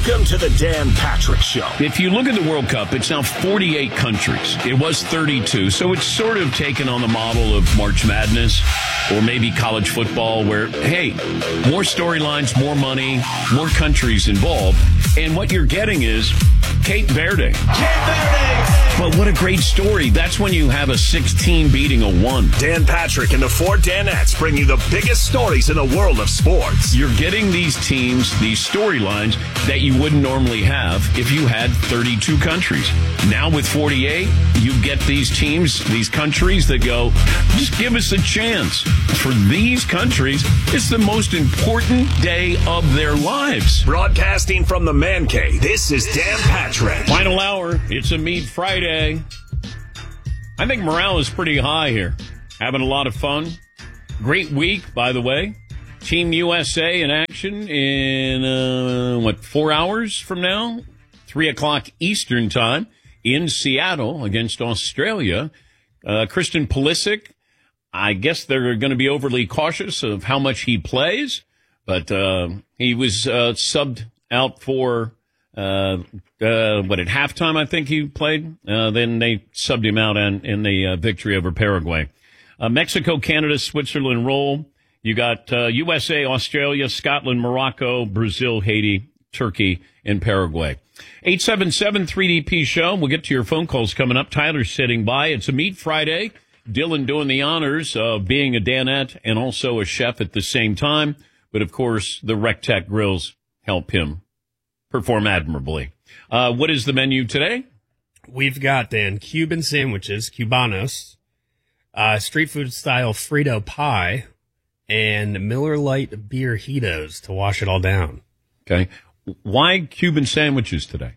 Welcome to the Dan Patrick Show. If you look at the World Cup, it's now 48 countries. It was 32, so it's sort of taken on the model of March Madness or maybe college football where, hey, more storylines, more money, more countries involved. And what you're getting is Cape Verde. Cape Verde! But what a great story. That's when you have a 16 beating a 1. Dan Patrick and the four Danettes bring you the biggest stories in the world of sports. You're getting these teams, these storylines that you wouldn't normally have if you had 32 countries. Now with 48, you get these teams, these countries that go, just give us a chance. For these countries, it's the most important day of their lives. Broadcasting from the Man Cave, this is Dan Patrick. Final hour, it's a Meat Friday. I think morale is pretty high here. Having a lot of fun. Great week, by the way. Team USA in action in, 4 hours from now? 3 o'clock Eastern time in Seattle against Australia. Christian Pulisic, I guess they're going to be overly cautious of how much he plays, but he was subbed out for, at halftime, I think he played. Then they subbed him out in the victory over Paraguay. Mexico, Canada, Switzerland roll. You got USA, Australia, Scotland, Morocco, Brazil, Haiti, Turkey, and Paraguay. 877-3DP show. We'll get to your phone calls coming up. Tyler's sitting by. It's a Meat Friday. Dylan doing the honors of being a Danette and also a chef at the same time. But, of course, the Rectech grills help him perform admirably. What is the menu today? We've got, Dan, Cuban sandwiches, Cubanos, street food style Frito pie, and Miller Lite beer-hitos to wash it all down. Okay. Why Cuban sandwiches today?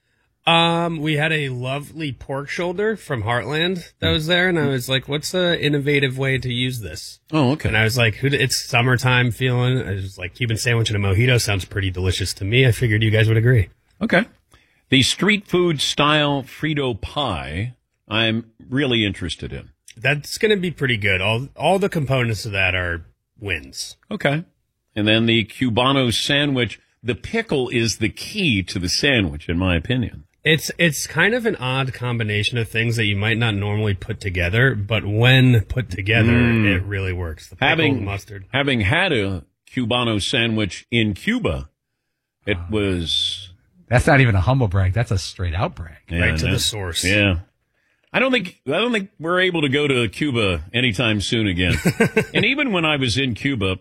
We had a lovely pork shoulder from Heartland that was there, and I was like, what's an innovative way to use this? Oh, okay. And I was like, it's summertime feeling. I was like, Cuban sandwich and a mojito sounds pretty delicious to me. I figured you guys would agree. Okay. The street food style Frito pie, I'm really interested in. That's going to be pretty good. All the components of that are wins. Okay. And then the Cubano sandwich, the pickle is the key to the sandwich, in my opinion. It's kind of an odd combination of things that you might not normally put together, but when put together, it really works. The pickle, the mustard. Having had a Cubano sandwich in Cuba, it was... That's not even a humble brag. That's a straight out brag. Yeah, right to the source. Yeah. I don't think we're able to go to Cuba anytime soon again. And even when I was in Cuba,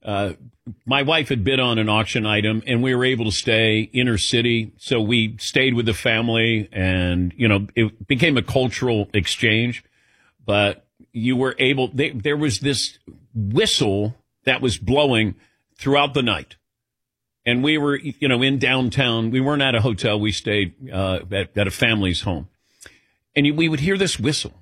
my wife had bid on an auction item and we were able to stay inner city. So we stayed with the family and, it became a cultural exchange, but you were able, there was this whistle that was blowing throughout the night. And we were, in downtown. We weren't at a hotel. We stayed, at a family's home. And we would hear this whistle,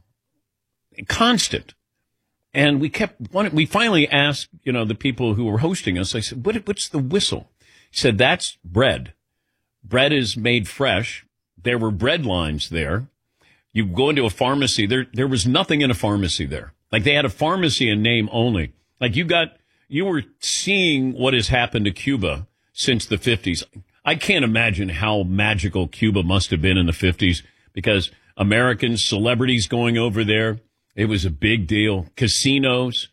constant. And we finally asked, the people who were hosting us, I said, what's the whistle? He said, that's bread. Bread is made fresh. There were bread lines there. You go into a pharmacy. There was nothing in a pharmacy there. Like they had a pharmacy in name only. Like you were seeing what has happened to Cuba since the 50s. I can't imagine how magical Cuba must have been in the 50s because Americans, celebrities going over there. It was a big deal. Casinos.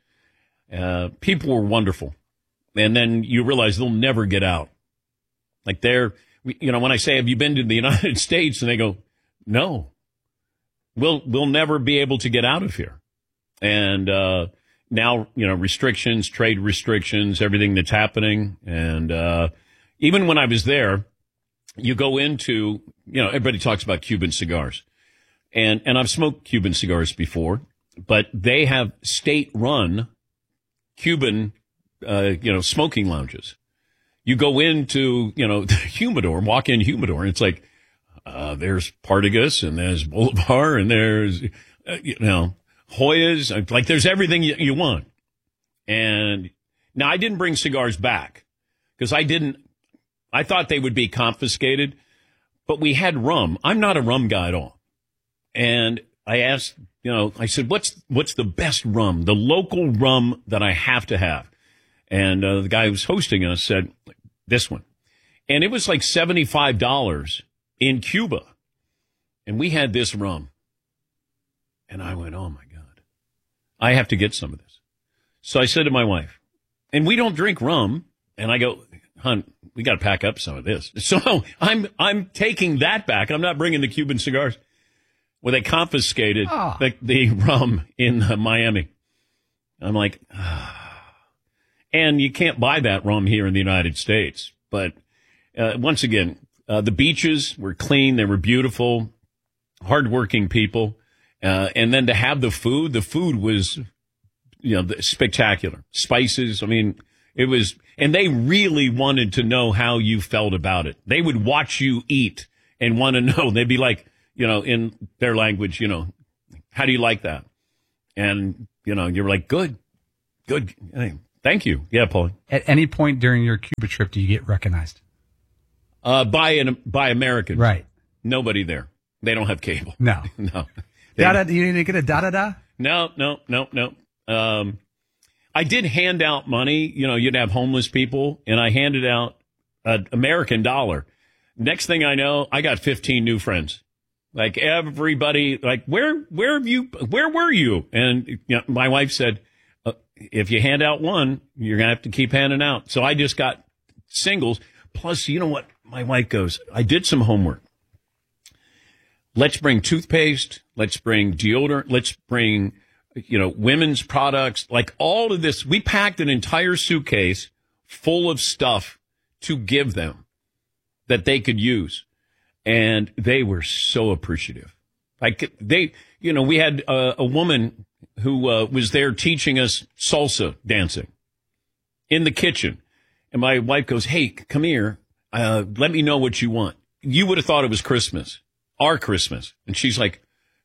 People were wonderful. And then you realize they'll never get out. Like when I say, have you been to the United States? And they go, no, we'll never be able to get out of here. And, now, restrictions, trade restrictions, everything that's happening. And, even when I was there, you go into, everybody talks about Cuban cigars. And I've smoked Cuban cigars before, but they have state-run Cuban, smoking lounges. You go into, the humidor, walk-in humidor, and it's like, there's Partagas, and there's Bolivar, and there's, Hoyas. Like, there's everything you want. And now I didn't bring cigars back because I thought they would be confiscated, but we had rum. I'm not a rum guy at all. And I asked, I said, what's the best rum, the local rum that I have to have? And the guy who was hosting us said, this one. And it was like $75 in Cuba. And we had this rum. And I went, oh, my God. I have to get some of this. So I said to my wife, and we don't drink rum. And I go, hon, we got to pack up some of this. So I'm taking that back. I'm not bringing the Cuban cigars. Well, they confiscated the rum in Miami. I'm like, and you can't buy that rum here in the United States. But once again, the beaches were clean. They were beautiful, hardworking people. And then to have the food was, spectacular. Spices. I mean, it was, and they really wanted to know how you felt about it. They would watch you eat and want to know. They'd be like, in their language, how do you like that? And, you're like, good. Hey, thank you. Yeah, Paul. At any point during your Cuba trip, do you get recognized? By Americans. Right. Nobody there. They don't have cable. No. No. You need to get a da-da-da? No. I did hand out money. You'd have homeless people, and I handed out an American dollar. Next thing I know, I got 15 new friends. Like everybody, like where were you? And my wife said, if you hand out one, you're gonna have to keep handing out. So I just got singles. Plus, you know what? My wife goes, I did some homework. Let's bring toothpaste. Let's bring deodorant. Let's bring, women's products. Like all of this. We packed an entire suitcase full of stuff to give them that they could use. And they were so appreciative. Like we had a woman who was there teaching us salsa dancing in the kitchen. And my wife goes, hey, come here. Let me know what you want. You would have thought it was Christmas, our Christmas. And she's like,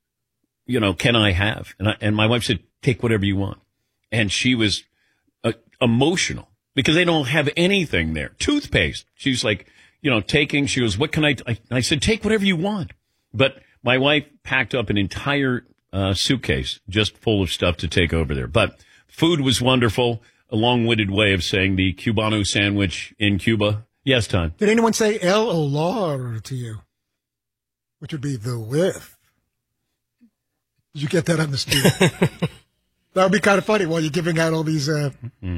can I have? And my wife said, take whatever you want. And she was emotional because they don't have anything there. Toothpaste. She's like, she goes, what can I said, take whatever you want. But my wife packed up an entire suitcase just full of stuff to take over there. But food was wonderful. A long-winded way of saying the Cubano sandwich in Cuba. Yes, Todd. Did anyone say El Olor to you? Which would be the whiff. Did you get that on the street? That would be kind of funny while you're giving out all these El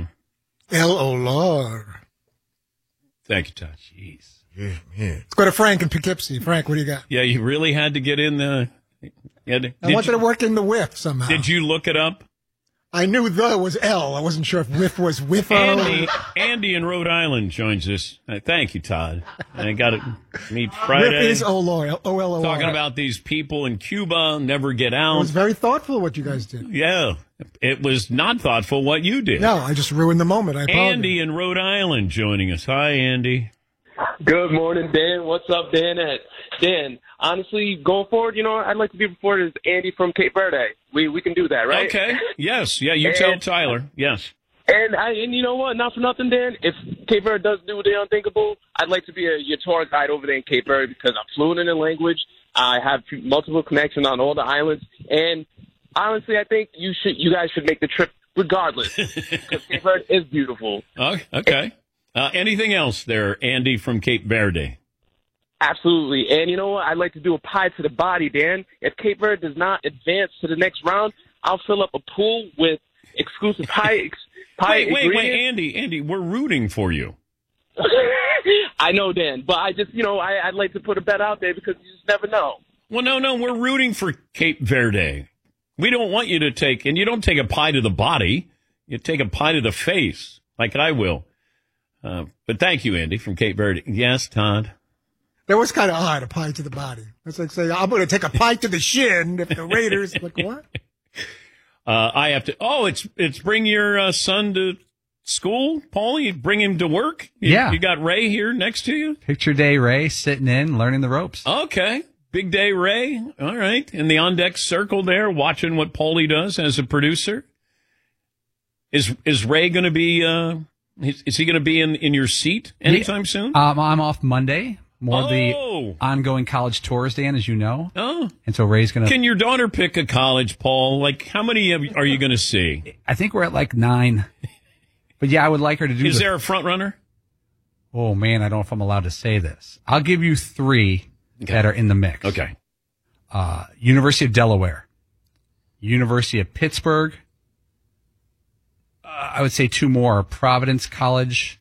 Olor. Thank you, Todd. Jeez. Yeah. Let's go to Frank in Poughkeepsie. Frank, what do you got? Yeah, you really had to get in the... I wanted to work in the whiff somehow. Did you look it up? I knew the was L. I wasn't sure if whiff was whiffo. Andy in Rhode Island joins us. Thank you, Todd. I got to meet Friday. Whiff is O-L-O-R. Talking about these people in Cuba, never get out. It was very thoughtful what you guys did. Yeah. It was not thoughtful what you did. No, I just ruined the moment. I apologize. Andy in Rhode Island joining us. Hi, Andy. Good morning, Dan. What's up, Dan? Dan, honestly, going forward, I'd like to be reported as Andy from Cape Verde. We can do that, right? Okay. Yes. Yeah, you tell Tyler. Yes. And you know what? Not for nothing, Dan. If Cape Verde does do the unthinkable, I'd like to be your tour guide over there in Cape Verde because I'm fluent in the language. I have multiple connections on all the islands. And honestly, I think you guys should make the trip regardless because Cape Verde is beautiful. Okay. Anything else there, Andy from Cape Verde? Absolutely. And you know what? I'd like to do a pie to the body, Dan. If Cape Verde does not advance to the next round, I'll fill up a pool with exclusive pie Wait, Andy, we're rooting for you. I know, Dan, but I just, I'd like to put a bet out there because you just never know. Well, no, we're rooting for Cape Verde. We don't want you to take, and you don't take a pie to the body. You take a pie to the face, like I will. But thank you, Andy, from Cape Verde. Yes, Todd? That was kind of odd, a pie to the body. That's like saying, I'm going to take a pie to the shin if the Raiders, like, what? I have to, it's bring your son to school, Paul? You bring him to work? You got Ray here next to you? Picture day Ray sitting in, learning the ropes. Okay. Big day Ray. All right. In the on-deck circle there, watching what Paulie does as a producer. Is Ray going to be, is he going to be in your seat anytime soon? I'm off Monday. More of the ongoing college tours, Dan, as you know. Oh. And so Ray's going to... Can your daughter pick a college, Paul? Like, how many are you going to see? I think we're at like 9. But yeah, I would like her to do... Is there a front runner? Oh, man, I don't know if I'm allowed to say this. I'll give you 3 that are in the mix. Okay. University of Delaware, University of Pittsburgh. I would say 2 more, Providence College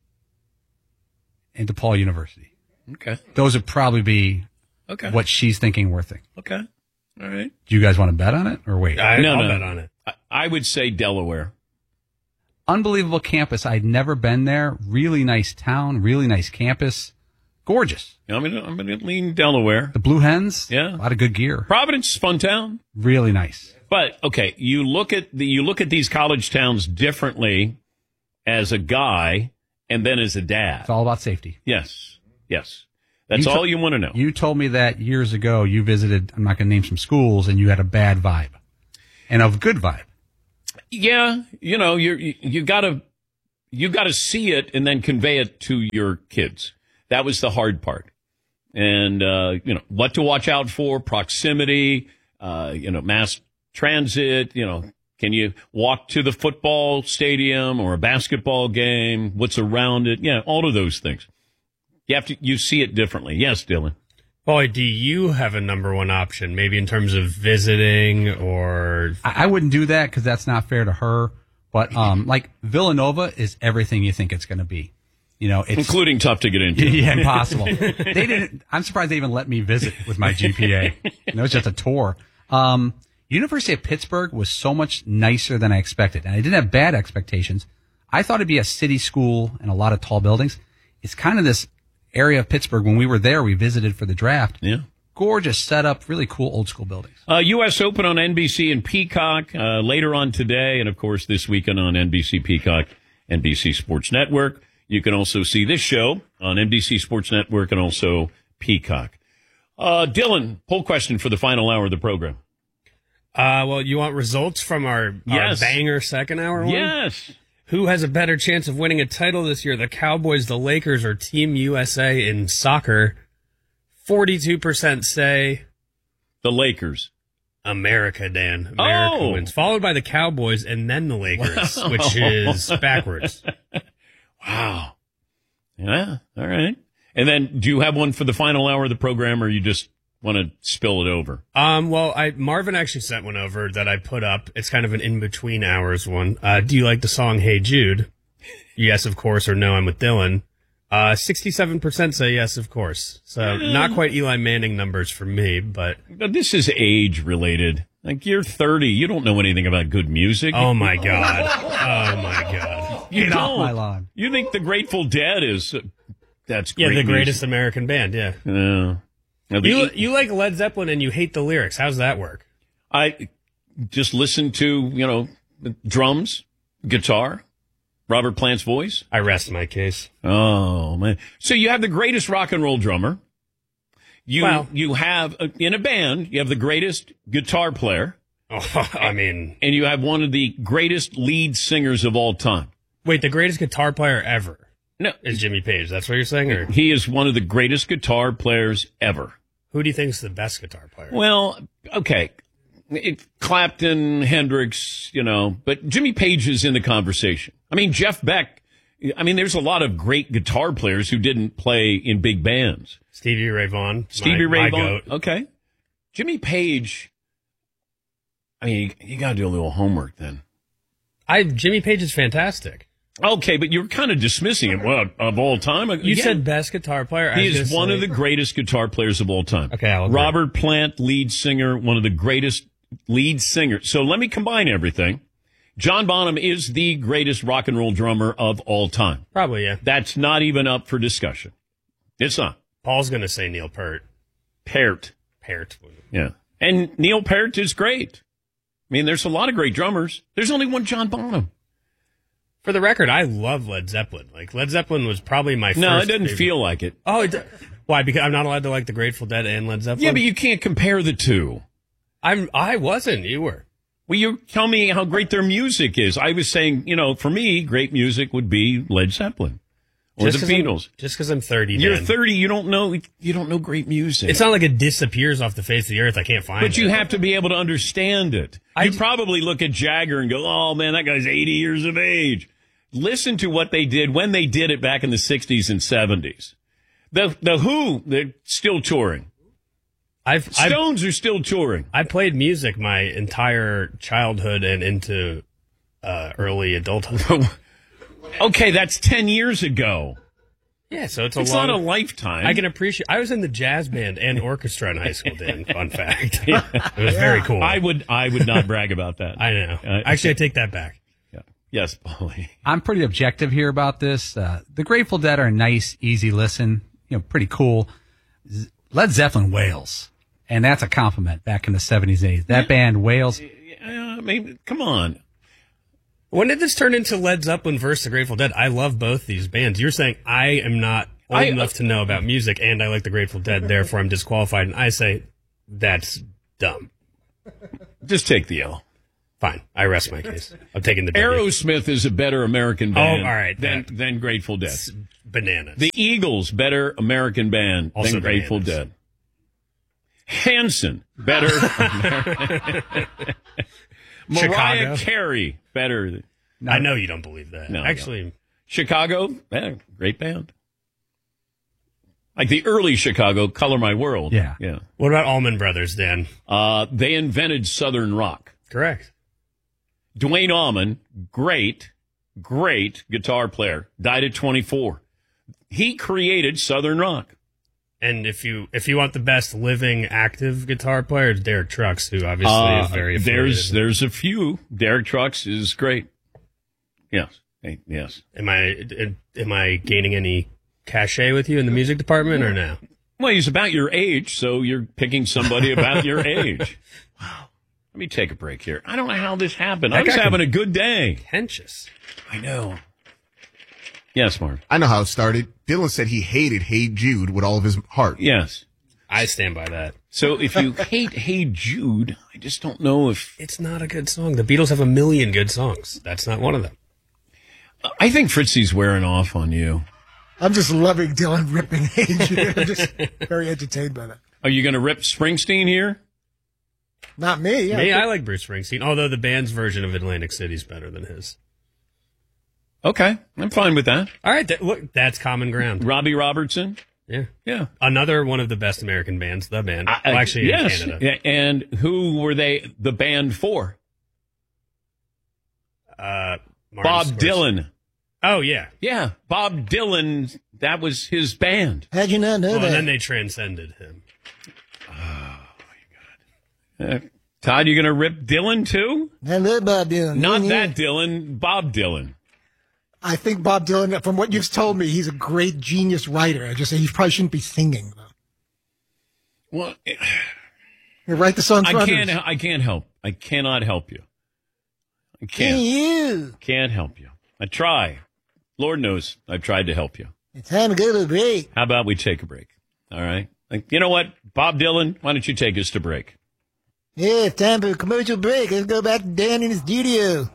and DePaul University. Okay. Those would probably be what she's thinking we're thinking. Okay. All right. Do you guys want to bet on it or wait? I'll bet on it. I would say Delaware. Unbelievable campus. I'd never been there. Really nice town, really nice campus. Gorgeous. I'm gonna lean Delaware. The Blue Hens. Yeah. A lot of good gear. Providence is a fun town. Really nice. But okay, you look at these college towns differently as a guy and then as a dad. It's all about safety. Yes. That's all you want to know. You told me that years ago you visited, I'm not going to name some schools, and you had a bad vibe and a good vibe. Yeah, you gotta see it and then convey it to your kids. That was the hard part. And, what to watch out for, proximity, mass transit, can you walk to the football stadium or a basketball game? What's around it? Yeah, all of those things. You see it differently. Yes, Dylan. Boy, do you have a number one option, maybe in terms of visiting or... I wouldn't do that because that's not fair to her. But, like, Villanova is everything you think it's going to be. It's including tough to get into. Yeah, impossible. I'm surprised they even let me visit with my GPA. It was just a tour. University of Pittsburgh was so much nicer than I expected. And I didn't have bad expectations. I thought it'd be a city school and a lot of tall buildings. It's kind of this area of Pittsburgh. When we were there, we visited for the draft. Yeah. Gorgeous setup, really cool old school buildings. U.S. Open on NBC and Peacock later on today. And, of course, this weekend on NBC Peacock, NBC Sports Network. You can also see this show on NBC Sports Network and also Peacock. Dylan, poll question for the final hour of the program. Well, you want results from our banger second hour one? Yes. Who has a better chance of winning a title this year, the Cowboys, the Lakers, or Team USA in soccer? 42% say... the Lakers. America, Dan. America wins. Followed by the Cowboys and then the Lakers, which is backwards. Wow. Yeah. All right. And then do you have one for the final hour of the program or you just want to spill it over? Well, Marvin actually sent one over that I put up. It's kind of an in-between hours one. Do you like the song Hey Jude? Yes, of course, or no, I'm with Dylan. 67% say yes, of course. So not quite Eli Manning numbers for me, but this is age related. Like you're 30, you don't know anything about good music. Oh my God. Oh my God. You Get don't. off my lawn. You think the Grateful Dead is that's great. Yeah, the greatest music. American band, yeah. You like Led Zeppelin and you hate the lyrics. How's that work? I just listen to, drums, guitar, Robert Plant's voice. I rest my case. Oh, man. So you have the greatest rock and roll drummer. You have, in a band, you have the greatest guitar player. Oh, I mean. And you have one of the greatest lead singers of all time. Wait, the greatest guitar player ever? No. Is Jimmy Page. That's what you're saying? Or? He is one of the greatest guitar players ever. Who do you think is the best guitar player? Well, okay. Clapton, Hendrix, but Jimmy Page is in the conversation. I mean, Jeff Beck. I mean, there's a lot of great guitar players who didn't play in big bands. Stevie Ray Vaughan. My goat. Okay. Jimmy Page. I mean, you got to do a little homework then. Jimmy Page is fantastic. Okay, but you're kind of dismissing him. Well, of all time. You said best guitar player. He is one of the greatest guitar players of all time. Okay, I'll agree. Robert Plant, lead singer, one of the greatest lead singers. So let me combine everything. John Bonham is the greatest rock and roll drummer of all time. Probably, yeah. That's not even up for discussion. It's not. Paul's going to say Neil Peart. Peart. Yeah. And Neil Peart is great. I mean, there's a lot of great drummers. There's only one John Bonham. For the record, I love Led Zeppelin. Like, Led Zeppelin was probably my first No, it doesn't favorite. feel like it. Oh, why? Because I'm not allowed to like the Grateful Dead and Led Zeppelin? Yeah, but you can't compare the two. I wasn't. You were. Well, you tell me how great their music is. I was saying, for me, great music would be Led Zeppelin or the Beatles. Just because I'm 30, You're Dan. 30, you don't know great music. It's not like it disappears off the face of the earth. I can't find it. But you have to be able to understand it. You probably look at Jagger and go, oh, man, that guy's 80 years of age. listen to what they did when they did it back in the 60s and 70s. The Who, they're still touring. Stones are still touring. I played music my entire childhood and into early adulthood. Okay, that's 10 years ago. Yeah, so it's not a lifetime. I can appreciate. I was in the jazz band and orchestra in high school, Dan. Fun fact. It was very cool. I would not brag about that. I know. Actually, I take that back. Yeah. Yes, Paulie. I'm pretty objective here about this. The Grateful Dead are a nice, easy listen. Pretty cool. Led Zeppelin wails, and that's a compliment. Back in the 70s, 80s, that band wails. I mean, come on. When did this turn into Led Zeppelin versus the Grateful Dead? I love both these bands. You're saying I am not old enough to know about music, and I like the Grateful Dead, therefore I'm disqualified. And I say that's dumb. Just take the L. Fine, I rest my case. I'm taking the W. Aerosmith is a better American band all right, than Grateful Dead. Bananas. The Eagles, better American band also than Grateful bananas. Dead. Hanson, better American. Mariah Carey, better. I know you don't believe that. No, actually, Chicago, great band. Like the early Chicago, Color My World. Yeah. What about Allman Brothers, Dan? They invented Southern rock. Correct. Duane Allman, great guitar player, died at 24. He created Southern rock. And if you want the best living active guitar player, it's Derek Trucks, who obviously is very affiliated. There's a few. Derek Trucks is great. Yes. Yes. Am I gaining any cachet with you in the music department or no? Well, he's about your age, so you're picking somebody about your age. Wow. Let me take a break here. I don't know how this happened. I was having a good day. Contentious. I know. Yes, Mark. I know how it started. Dylan said he hated Hey Jude with all of his heart. Yes. I stand by that. So if you hate Hey Jude, I just don't know if... It's not a good song. The Beatles have a million good songs. That's not one of them. I think Fritzy's wearing off on you. I'm just loving Dylan ripping Hey Jude. I'm just very entertained by that. Are you going to rip Springsteen here? Not me. Yeah, Me, I like Bruce Springsteen, although the band's version of Atlantic City is better than his. Okay, I'm fine with that. All right, look, that's common ground. Robbie Robertson? Yeah. Another one of the best American bands, the band. Actually, yes. In Canada. And who were they the band for? Bob Dylan. Oh, yeah. Yeah, Bob Dylan, that was his band. How'd you not know that? And then they transcended him. Oh, my God. Todd, you going to rip Dylan, too? I love Bob Dylan. Not that Dylan, Bob Dylan. I think Bob Dylan, from what you've told me, he's a great genius writer. I just say he probably shouldn't be singing, though. Well, you write the songs for others. I can't help. I cannot help you. I can't. You. Can't help you. I try. Lord knows I've tried to help you. It's time to go to break. How about we take a break? All right. You know what, Bob Dylan, why don't you take us to break? Yeah, it's time for a commercial break. Let's go back to Dan in the studio.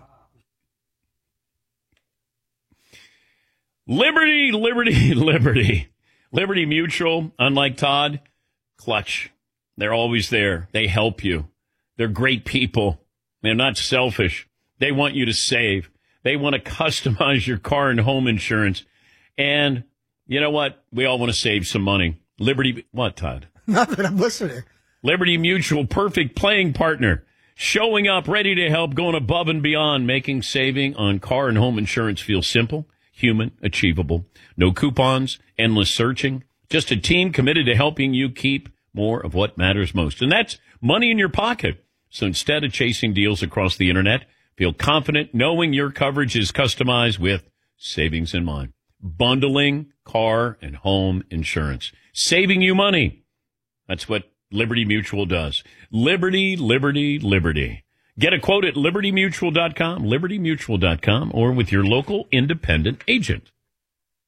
Liberty, liberty, liberty. Liberty Mutual, unlike Todd, clutch. They're always there. They help you. They're great people. They're not selfish. They want you to save. They want to customize your car and home insurance. And you know what? We all want to save some money. Liberty, what, Todd? Nothing, I'm listening. Liberty Mutual, perfect playing partner. Showing up, ready to help, going above and beyond, making saving on car and home insurance feel simple, human, achievable. No coupons, endless searching. Just a team committed to helping you keep more of what matters most. And that's money in your pocket. So instead of chasing deals across the internet, feel confident knowing your coverage is customized with savings in mind. Bundling car and home insurance. Saving you money. That's what Liberty Mutual does. Liberty, liberty, liberty. Get a quote at libertymutual.com, libertymutual.com, or with your local independent agent.